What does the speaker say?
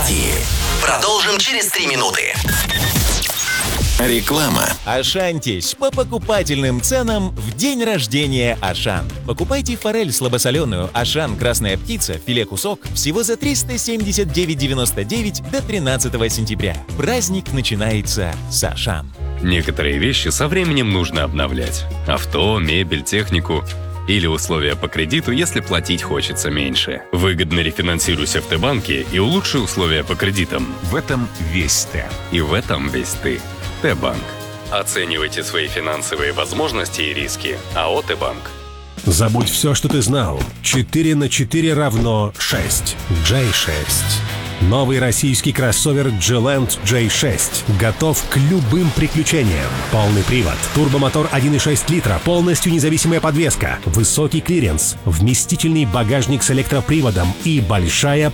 симпатии. Продолжим через 3 минуты. Реклама. Ашантись по покупательным ценам в день рождения Ашан. Покупайте форель слабосоленую Ашан Красная Птица, филе кусок всего за 379,99 до 13 сентября. Праздник начинается с Ашан. Некоторые вещи со временем нужно обновлять. Авто, мебель, технику. Или условия по кредиту, если платить хочется меньше. Выгодно рефинансируйся в Т-банке и улучши условия по кредитам. В этом весь Т. И в этом весь ты. Т-банк. Оценивайте свои финансовые возможности и риски. АО «Т-банк». Забудь все, что ты знал. 4 на 4 равно 6. J6. Новый российский кроссовер G-Land J6 готов к любым приключениям. Полный привод, турбомотор 1,6 литра, полностью независимая подвеска, высокий клиренс, вместительный багажник с электроприводом и большая